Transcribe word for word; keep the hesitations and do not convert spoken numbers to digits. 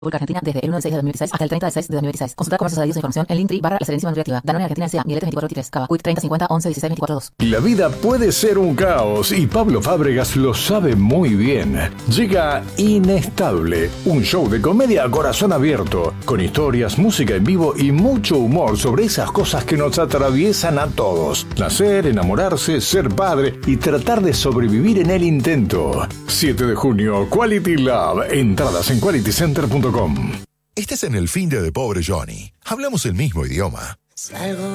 República Argentina desde el uno de seis de dos mil veintiséis hasta el treinta de seis de dos mil veintiséis. Consultar comercios adheridos e información en Linktree barra La Serenísima Nutriactiva. Danone Argentina S A, Miletes veinticuatro veintitrés, Cava, Quick treinta cincuenta once dieciséis veinticuatro dos. La vida puede ser un caos y Pablo Fábregas lo sabe muy bien. Llega Inestable, un show de comedia a corazón abierto, con historias, música en vivo y mucho humor sobre esas cosas que nos atraviesan a todos. Nacer, enamorarse, ser padre y tratar de sobrevivir en el intento. siete de junio, Quality Love. Entradas en quality center punto com. Estás en el fin de De Pobre Johnny. Hablamos el mismo idioma. Salgo